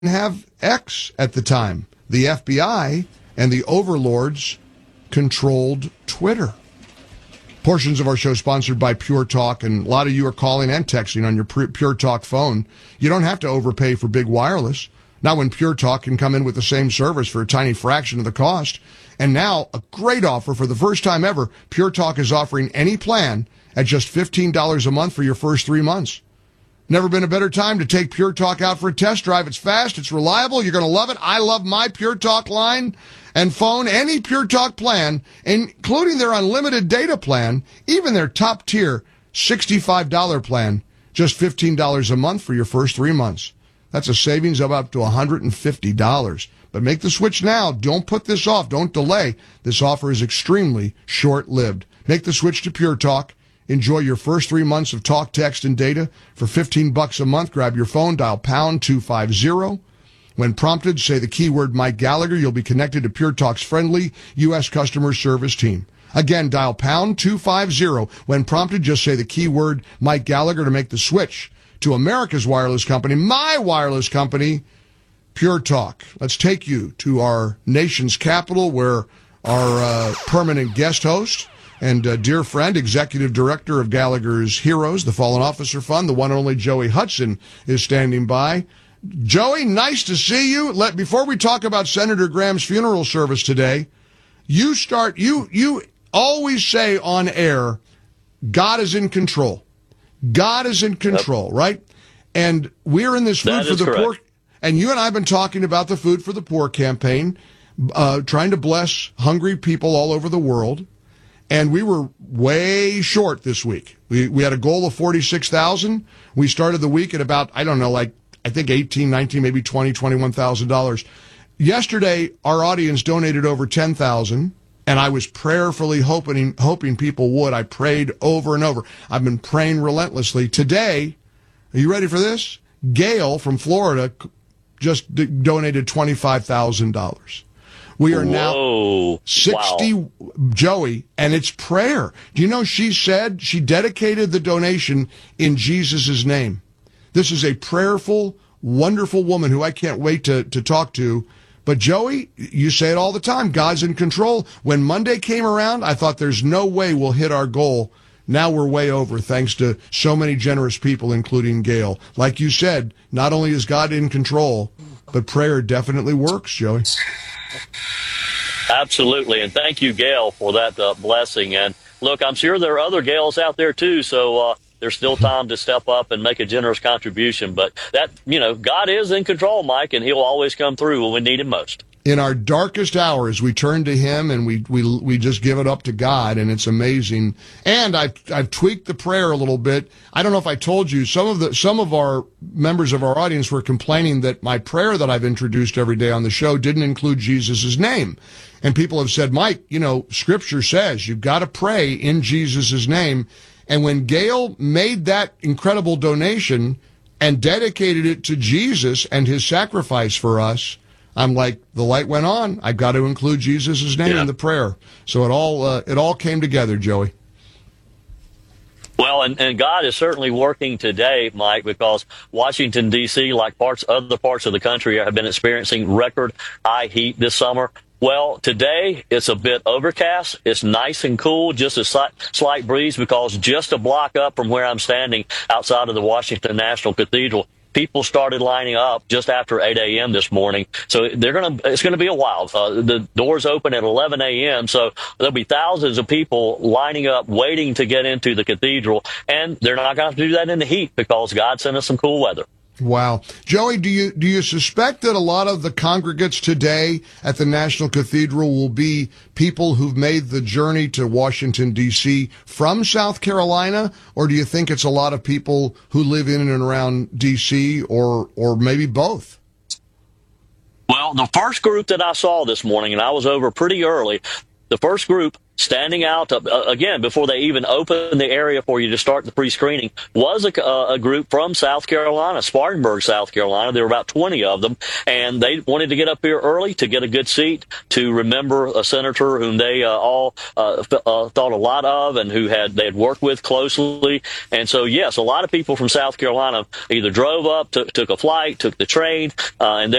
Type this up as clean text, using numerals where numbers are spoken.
have X at the time. The FBI and the overlords controlled Twitter. Portions of our show sponsored by Pure Talk, and a lot of you are calling and texting on your Pure Talk phone. You don't have to overpay for big wireless. Not when Pure Talk can come in with the same service for a tiny fraction of the cost. And now, a great offer for the first time ever, Pure Talk is offering any plan at just $15 a month for your first 3 months. Never been a better time to take Pure Talk out for a test drive. It's fast, it's reliable, you're going to love it. I love my Pure Talk line and phone. Any Pure Talk plan, including their unlimited data plan, even their top tier $65 plan, just $15 a month for your first 3 months. That's a savings of up to $150. But make the switch now. Don't put this off. Don't delay. This offer is extremely short-lived. Make the switch to Pure Talk. Enjoy your first 3 months of talk, text, and data for $15 a month. Grab your phone, dial pound 250. When prompted, say the keyword Mike Gallagher. You'll be connected to Pure Talk's friendly U.S. customer service team. Again, dial pound 250. When prompted, just say the keyword Mike Gallagher to make the switch to America's wireless company, my wireless company, Pure Talk. Let's take you to our nation's capital, where our permanent guest host and dear friend, executive director of Gallagher's Heroes, the Fallen Officer Fund, the one and only Joey Hudson, is standing by. Joey, nice to see you. Before we talk about Senator Graham's funeral service today, you always say on air, God is in control. God is in control, yep. Right? And we're in this Food for the Poor. And you and I have been talking about the Food for the Poor campaign, trying to bless hungry people all over the world. And we were way short this week. We had a goal of 46,000. We started the week at about, I think 18, 19, maybe $20,000, $21,000. Yesterday, our audience donated over 10,000. And I was prayerfully hoping people would. I prayed over and over. I've been praying relentlessly. Today, are you ready for this? Gail from Florida just donated $25,000. We are now 60, wow. Joey, and it's prayer. Do you know she said she dedicated the donation in Jesus' name? This is a prayerful, wonderful woman who I can't wait to talk to. But, Joey, you say it all the time, God's in control. When Monday came around, I thought there's no way we'll hit our goal. Now we're way over, thanks to so many generous people, including Gail. Like you said, not only is God in control, but prayer definitely works, Joey. Absolutely, and thank you, Gail, for that blessing. And, look, I'm sure there are other Gails out there, too, so there's still time to step up and make a generous contribution. But God is in control, Mike, and he'll always come through when we need him most. In our darkest hours, we turn to him and we just give it up to God, and it's amazing. And I've tweaked the prayer a little bit. I don't know if I told you, some of our members of our audience were complaining that my prayer that I've introduced every day on the show didn't include Jesus' name. And people have said, Mike, Scripture says you've got to pray in Jesus' name. And when Gail made that incredible donation and dedicated it to Jesus and his sacrifice for us, I'm like, the light went on. I've got to include Jesus' name in the prayer. So it all came together, Joey. Well, and God is certainly working today, Mike, because Washington, D.C., like other parts of the country, have been experiencing record high heat this summer. Well, today it's a bit overcast. It's nice and cool, just a slight breeze, because just a block up from where I'm standing outside of the Washington National Cathedral, people started lining up just after 8 a.m. this morning. So it's going to be a while. The doors open at 11 a.m., so there'll be thousands of people lining up, waiting to get into the cathedral. And they're not going to do that in the heat because God sent us some cool weather. Wow. Joey, do you suspect that a lot of the congregants today at the National Cathedral will be people who've made the journey to Washington, D.C. from South Carolina? Or do you think it's a lot of people who live in and around D.C. or maybe both? Well, the first group that I saw this morning, and I was over pretty early, the first group standing out, again, before they even opened the area for you to start the pre-screening, was a group from South Carolina, Spartanburg, South Carolina. There were about 20 of them, and they wanted to get up here early to get a good seat to remember a senator whom they all thought a lot of and who they had worked with closely. And so, yes, a lot of people from South Carolina either drove up, took a flight, took the train, and